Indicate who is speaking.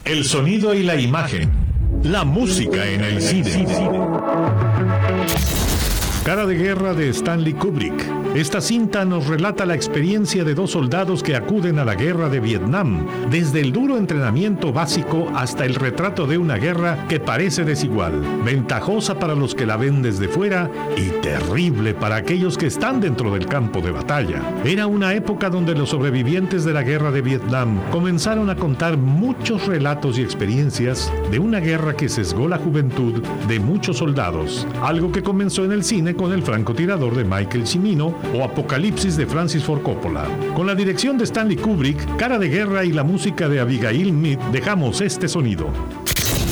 Speaker 1: El sonido y la imagen. La música en el cine. Cara de guerra de Stanley Kubrick. Esta cinta nos relata la experiencia de dos soldados que acuden a la guerra de Vietnam, desde el duro entrenamiento básico hasta el retrato de una guerra que parece desigual, ventajosa para los que la ven desde fuera y terrible para aquellos que están dentro del campo de batalla. Era una época donde los sobrevivientes de la guerra de Vietnam comenzaron a contar muchos relatos y experiencias de una guerra que sesgó la juventud de muchos soldados, algo que comenzó en el cine con El francotirador de Michael Cimino o Apocalipsis de Francis Ford Coppola. Con la dirección de Stanley Kubrick, Cara de guerra y la música de Abigail Mead, dejamos este sonido.